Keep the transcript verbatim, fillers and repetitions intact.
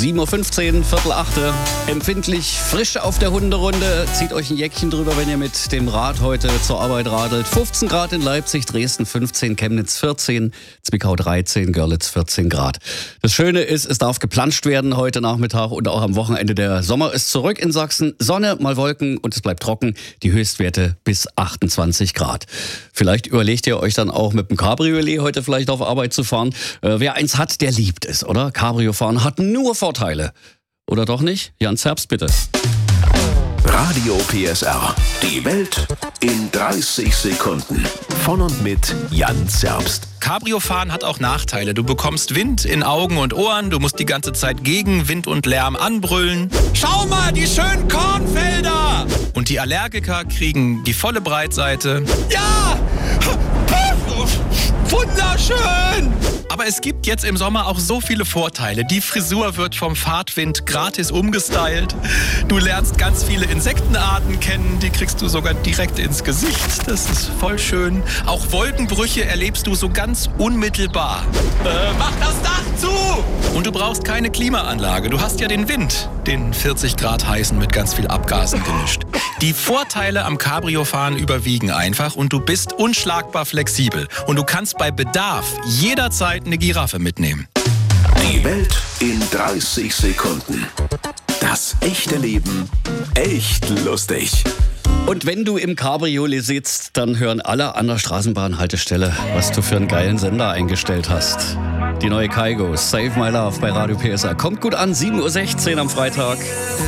sieben Uhr fünfzehn, Viertel achte. Empfindlich frisch auf der Hunderunde. Zieht euch ein Jäckchen drüber, wenn ihr mit dem Rad heute zur Arbeit radelt. fünfzehn Grad in Leipzig, Dresden fünfzehn, Chemnitz vierzehn, Zwickau dreizehn, Görlitz vierzehn Grad. Das Schöne ist, es darf geplanscht werden heute Nachmittag und auch am Wochenende. Der Sommer ist zurück in Sachsen. Sonne, mal Wolken und es bleibt trocken. Die Höchstwerte bis achtundzwanzig Grad. Vielleicht überlegt ihr euch dann auch mit dem Cabriolet heute vielleicht auf Arbeit zu fahren. Äh, wer eins hat, der liebt es, oder? Cabrio fahren hat nur Vorteile. Oder doch nicht? Jan Zerbst, bitte. Radio P S R. Die Welt in dreißig Sekunden. Von und mit Jan Zerbst. Cabrio-Fahren hat auch Nachteile. Du bekommst Wind in Augen und Ohren. Du musst die ganze Zeit gegen Wind und Lärm anbrüllen. Schau mal, die schönen Kornfelder! Und die Allergiker kriegen die volle Breitseite. Ja! Wunderschön! Aber es gibt jetzt im Sommer auch so viele Vorteile. Die Frisur wird vom Fahrtwind gratis umgestylt. Du lernst ganz viele Insektenarten kennen. Die kriegst du sogar direkt ins Gesicht. Das ist voll schön. Auch Wolkenbrüche erlebst du so ganz unmittelbar. Äh, mach das Dach zu! Und du brauchst keine Klimaanlage. Du hast ja den Wind, den vierzig Grad heißen mit ganz viel Abgasen gemischt. Die Vorteile am Cabrio-Fahren überwiegen einfach und du bist unschlagbar flexibel. Und du kannst bei Bedarf jederzeit eine Giraffe mitnehmen. Die Welt in dreißig Sekunden. Das echte Leben echt lustig. Und wenn du im Cabriolet sitzt, dann hören alle an der Straßenbahnhaltestelle, was du für einen geilen Sender eingestellt hast. Die neue Kaigo, Save My Love bei Radio P S R. Kommt gut an, sieben Uhr sechzehn am Freitag.